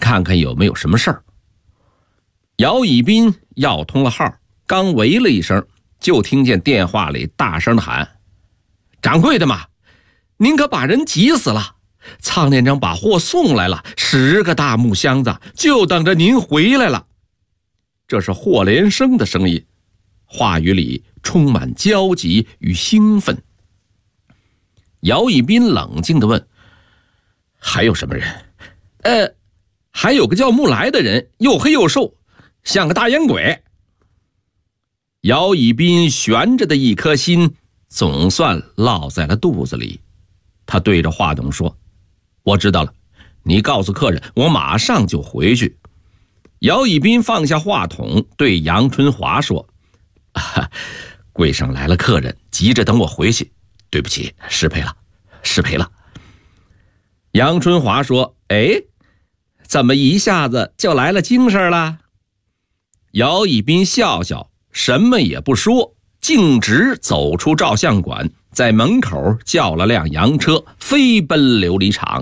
看看有没有什么事儿。姚以斌要通了号，刚喂了一声，就听见电话里大声的喊：掌柜的嘛，您可把人急死了，仓连长把货送来了，10个大木箱子，就等着您回来了。这是霍连生的声音，话语里充满焦急与兴奋。姚以斌冷静地问：还有什么人？还有个叫木来的人，又黑又瘦，像个大烟鬼。姚以斌悬着的一颗心总算落在了肚子里，他对着话筒说：我知道了，你告诉客人，我马上就回去。姚以斌放下话筒，对杨春华说：柜上来了客人，急着等我回去，对不起，失陪了。杨春华说：怎么一下子就来了精神了？姚以斌笑笑，什么也不说，径直走出照相馆，在门口叫了辆洋车，飞奔琉璃厂。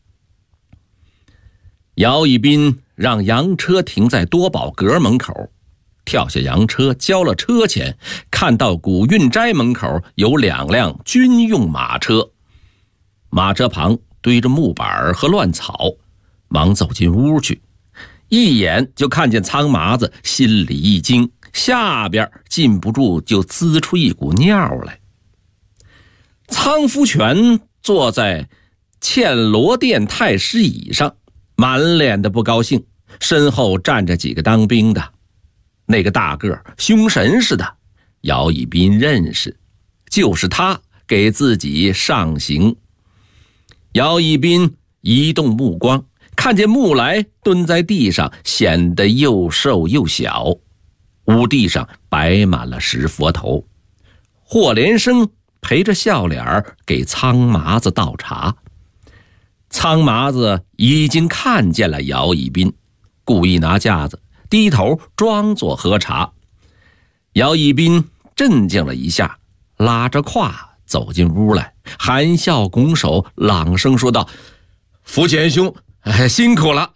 姚以斌让洋车停在多宝阁门口，跳下洋车交了车钱，看到古运斋门口有2辆军用马车，马车旁堆着木板和乱草，忙走进屋去，一眼就看见仓麻子，心里一惊，下边禁不住就滋出一股尿来。仓福全坐在嵌罗殿太师椅上，满脸的不高兴，身后站着几个当兵的。那个大个凶神似的，姚以斌认识，就是他给自己上刑。姚以斌移动目光，看见木来蹲在地上，显得又瘦又小。屋地上摆满了石佛头，霍连生陪着笑脸给仓麻子倒茶。仓麻子已经看见了姚以斌，故意拿架子低头装作喝茶。姚以斌镇静了一下，拉着胯走进屋来，含笑拱手，朗声说道：福全兄，辛苦了。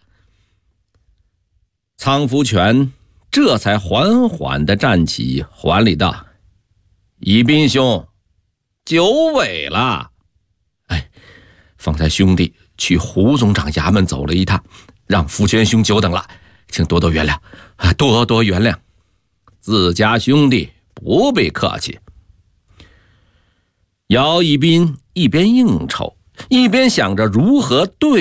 仓福全这才缓缓地站起，还礼道：以斌兄，久违了。方才兄弟去胡总长衙门走了一趟，让福全兄久等了，请多多原谅，多多原谅。自家兄弟不必客气。姚以斌一边应酬，一边想着如何对